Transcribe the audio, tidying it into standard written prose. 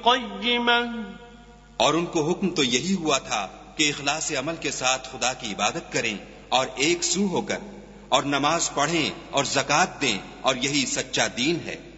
قيمة और उनको हुक्म तो यही हुआ था कि इखलास अमल के साथ खुदा की इबादत करें और एक सू होकर, और नमाज पढ़ें और ज़कात दें, और यही सच्चा दीन है।